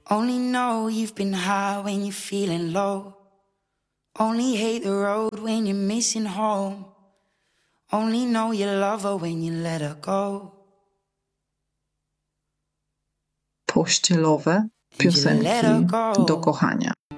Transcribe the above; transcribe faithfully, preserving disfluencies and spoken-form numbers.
Only know you've been high when you're feeling low. Only hate the road when you're missing home. Only know you love her when you let her go. Pościelowe piosenki do kochania.